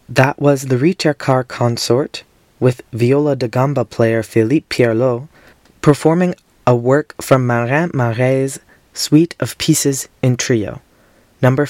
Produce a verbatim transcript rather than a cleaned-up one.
That was the Ricercar Consort with viola da gamba player Philippe Pierlot performing a work from Marin Marais' suite of pieces in trio, number